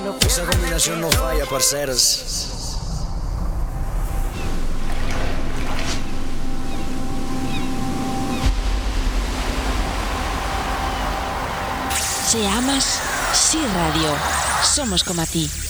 Esa combinación no falla, parceros. Si amas, sí radio. Somos como a ti.